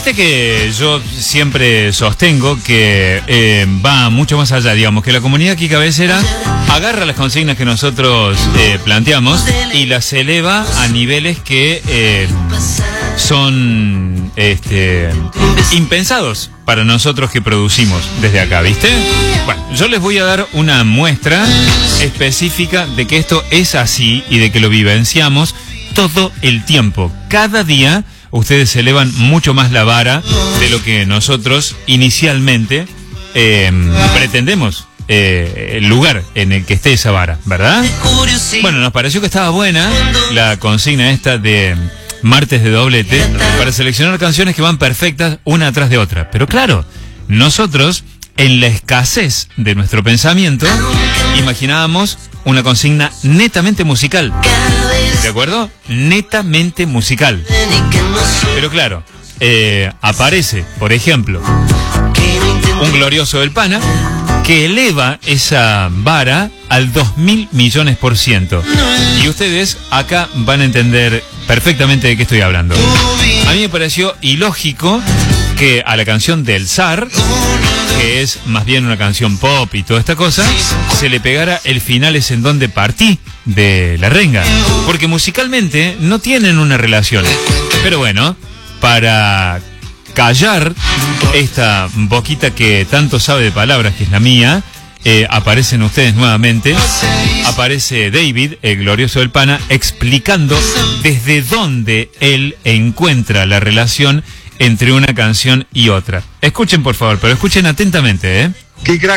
Viste que yo siempre sostengo que va mucho más allá, digamos, que la comunidad aquí cabecera agarra las consignas que nosotros planteamos y las eleva a niveles que son impensados para nosotros que producimos desde acá, ¿viste? Bueno, yo les voy a dar una muestra específica de que esto es así y de que lo vivenciamos todo el tiempo. Cada día ustedes elevan mucho más la vara de lo que nosotros inicialmente pretendemos, el lugar en el que esté esa vara, ¿verdad? Bueno, nos pareció que estaba buena la consigna esta de martes de doblete para seleccionar canciones que van perfectas una atrás de otra. Pero claro, nosotros, en la escasez de nuestro pensamiento, imaginábamos una consigna netamente musical. ¿De acuerdo? Netamente musical. Pero claro, aparece, por ejemplo, un glorioso del Pana que eleva esa vara al 2.000 millones%. Y ustedes acá van a entender perfectamente de qué estoy hablando. A mí me pareció ilógico que a la canción del zar, que es más bien una canción pop y toda esta cosa, se le pegara el final es en donde partí de la renga. Porque musicalmente no tienen una relación. Pero bueno, para callar esta boquita que tanto sabe de palabras, que es la mía, aparecen ustedes nuevamente. Aparece David, el glorioso del Pana, explicando desde dónde él encuentra la relación entre una canción y otra. Escuchen, por favor, pero escuchen atentamente, ¿eh? Qué crack